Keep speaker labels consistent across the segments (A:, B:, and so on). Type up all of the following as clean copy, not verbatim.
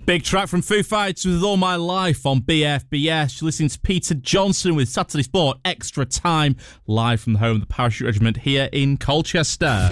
A: Big track from Foo Fighters with All My Life on BFBS. You're listening to Peter Johnson with Saturday Sport Extra Time, live from the home of the Parachute Regiment here in Colchester.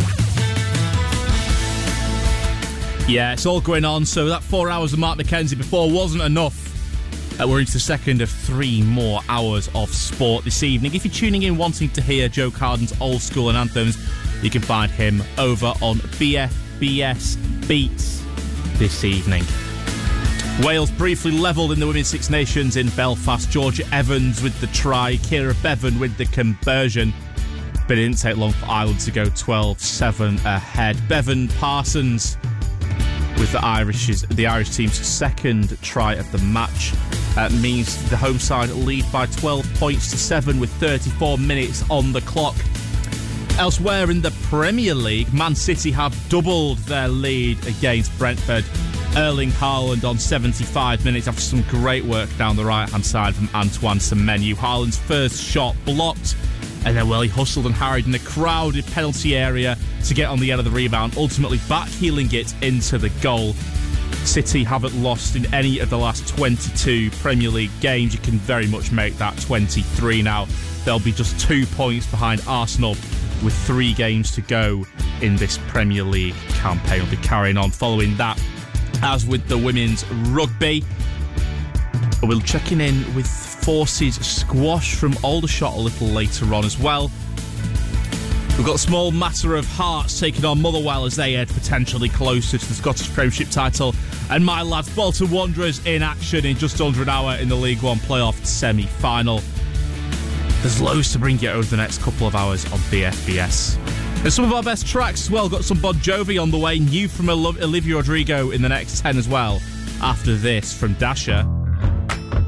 A: Yeah, it's all going on, so that 4 hours of Mark McKenzie before wasn't enough. We're into the second of 3 more hours of sport this evening. If you're tuning in wanting to hear Joe Carden's old school and anthems, you can find him over on BFBS Beats this evening. Wales briefly levelled in the Women's Six Nations in Belfast. Georgia Evans with the try, Kira Bevan with the conversion. But it didn't take long for Ireland to go 12-7 ahead. Bevan Parsons with the Irish team's second try of the match. Means the home side lead by 12 points to 7 with 34 minutes on the clock. Elsewhere in the Premier League, Man City have doubled their lead against Brentford. Erling Haaland on 75 minutes after some great work down the right-hand side from Antoine Semenyo. Haaland's first shot blocked, and then, he hustled and harried in a crowded penalty area to get on the end of the rebound, ultimately backheeling it into the goal. City haven't lost in any of the last 22 Premier League games. You can very much make that 23 now. They'll be just 2 points behind Arsenal with 3 games to go in this Premier League campaign. We'll be carrying on following that. As with the women's rugby, we'll checking in with Forces squash from Aldershot a little later on as well. We've got a small matter of Hearts taking on Motherwell as they head potentially closer to the Scottish Premiership title. And my lads, Bolton Wanderers in action in just under an hour in the League One playoff semi-final. There's loads to bring you over the next couple of hours on BFBS. And some of our best tracks as well. Got some Bon Jovi on the way. New from Olivia Rodrigo in the next 10 as well. After this from Dasha.